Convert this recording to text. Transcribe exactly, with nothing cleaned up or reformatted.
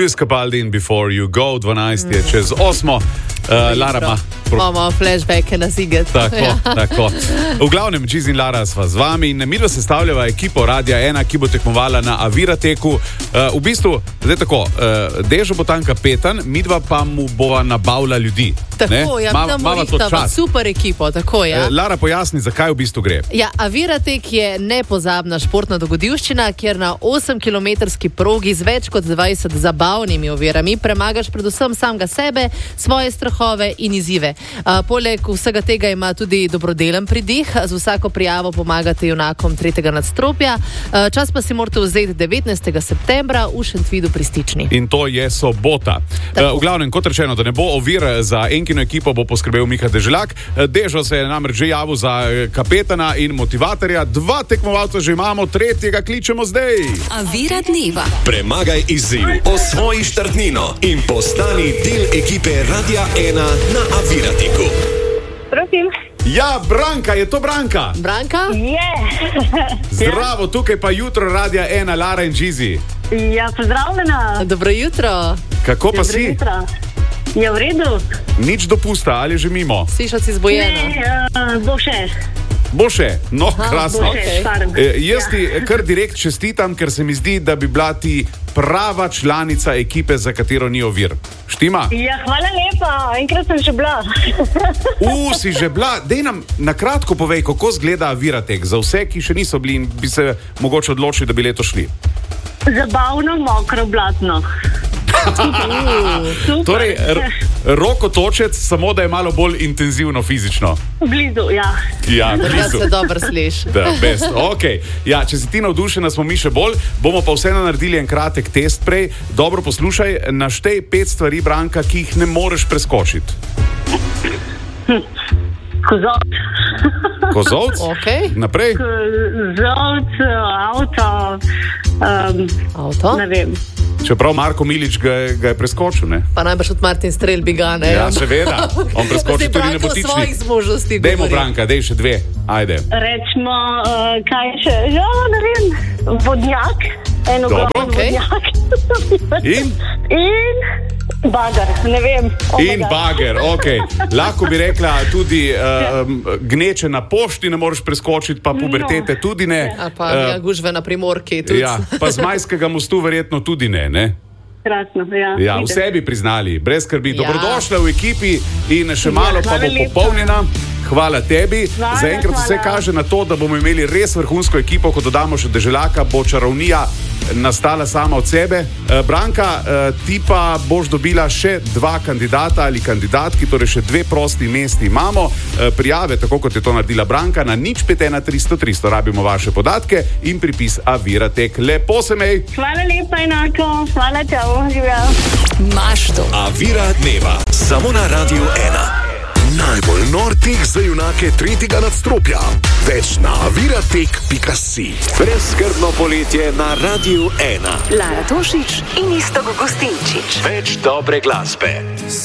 Luis Capaldi in Before You Go, dvanajst je čez osmo. Uh, Lara ima... Imamo flashbacke na Ziget. Tako, ja. tako. V glavnem, Giz in Lara sva z vami in midva sestavljava ekipo Radia ena, ki bo tekmovala na Avirateku. Uh, v bistvu, zdaj tako, uh, Dežo bo tam kapetan, midva pa mu bova nabavila ljudi. Tako, ne? ja, Ma, midva rihtava super ekipo, tako, ja. Uh, Lara, pojasni, zakaj v bistvu gre. Ja, Aviratek je nepozabna športna dogodivščina, kjer na osemkilometrski progi z več kot dvajset zabavnimi ovirami premagaš predvsem samega sebe, svoje strahove in izzive. Uh, poleg vsega tega ima tudi dobrodelen pridih, z vsako prijavo pomagate junakom tretjega nadstropja. Uh, čas pa si morate vzeti devetnajstega septembra v Šentvidu pri Stični. In to je sobota. Uh, v glavnem, kot rečeno, da ne bo ovir, za Enkino ekipo bo poskrbel Miha Deželjak. Uh, Dežo se je namreč že javil za kapetana in motivatorja. Dva tekmovalca že imamo, tretjega kličemo zdaj. Avira dneva. Premagaj izziv, osvoji štartnino in postani del ekipe Radia ena na Avira. Prosim. Ja, Branka, je to Branka? Branka? Je. Yeah. Zdravo, tukaj pa jutro Radia ena, Lara in Gizi. Ja, pozdravljena. Dobro jutro. Kako pa Dobro si? Jutro. Je v redu. Nič dopusta, ali že mimo? Slišati si zbojeno? Ne, uh, bo še. Bo še, no, Aha, krasno. Okay. E, jaz ja. ti kar direkt čestitam, ker se mi zdi, da bi bila ti prava članica ekipe, za katero ni ovir. Štima? Ja, hvala lepa, enkrat sem že bila. U, si že bila? Dej nam na kratko povej, kako zgleda Aviratek za vse, ki še niso bili in bi se mogoče odločili, da bi leto šli. Zabavno, mokro, blatno. Uh, torej, rokotočec, samo da je malo bolj intenzivno fizično. Blizu, ja. Ja, blizu. Da se dobro sliši. Da, best, ok. Ja, če si ti navdušena, smo mi še bolj. Bomo pa vseeno naredili en kratek test prej. Dobro poslušaj, naštej pet stvari, Branka, ki jih ne moreš preskočiti. Hm. Kozovc. Kozovc? Ok. Naprej? Kozovc, avto. Um, avto? Ne vem. Čeprav Marko Milič ga, ga je preskočil, ne? Pa najbrž od Martin Strelbi ga, ne? Ja, seveda. On preskoči tudi Nebotičnik. Svojih zmožnosti govori. Dejmo, Branka, dej še dve. Ajde. Rečemo, uh, kaj še? Ja, ne vem. Vodnjak. Eno Dobro, okay. Vodnjak. In? In bager, ne vem. Oh In bager, ok. Lahko bi rekla tudi uh, gneče na pošti ne moreš preskočiti, pa pubertete tudi ne. A pa uh, ja, gužve na Primorki tudi. Ja, pa z Majskega mostu verjetno tudi ne, ne? Krasno, ja. Ja, vse bi priznali, brez skrbi. Ja. Dobrodošla v ekipi in še malo Ja, pa bo hvala lepa. popolnjena. Hvala tebi. Hvala, Zaenkrat vse hvala. kaže na to, da bomo imeli res vrhunsko ekipo, ko dodamo še Deželjaka, bo čarovnija nastala sama od sebe. E, Branka, e, ti pa boš dobila še dva kandidata ali kandidatki, torej še dve prosti mesti imamo. E, prijave, tako kot je to naredila Branka, na nič pet ena tristo tristo. Rabimo vaše podatke in pripis Aviratek. Lepo se mej. Hvala lepa, enako. Hvala, čau, živja. Maš to. Avira dneva, samo na Radiu ena. Najbolj nor tek za junake tretjega nadstropja. Več na aviratek pika si. Brezskrbno poletje na Radiu ena. Lara Tošić in Iztok Gostinčič. Več dobre glasbe.